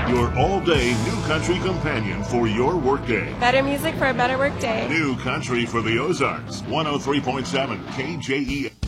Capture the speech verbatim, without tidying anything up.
your all-day new country companion for your workday. Better music for a better work day. New country for the Ozarks. one oh three point seven K J E.